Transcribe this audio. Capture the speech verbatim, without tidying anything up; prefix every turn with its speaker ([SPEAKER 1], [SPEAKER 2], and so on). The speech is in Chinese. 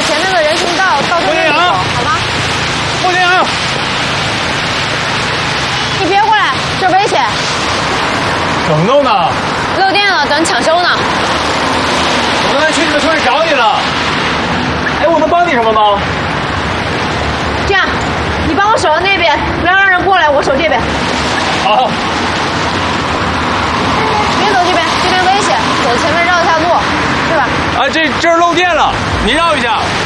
[SPEAKER 1] 前面的人行道，到对面走，好吗？
[SPEAKER 2] 穆天阳，
[SPEAKER 1] 你别过来，这危险。
[SPEAKER 2] 怎么弄的？
[SPEAKER 1] 漏电了，等抢修呢。
[SPEAKER 2] 我刚才去你们村里找你了。哎，我能帮你什么吗？
[SPEAKER 1] 这样，你帮我守到那边，不要让人过来，我守这边。
[SPEAKER 2] 好。
[SPEAKER 1] 别走这边，这边危险，走前面绕一下路，对吧？
[SPEAKER 2] 啊，这这儿漏电了，你绕一下。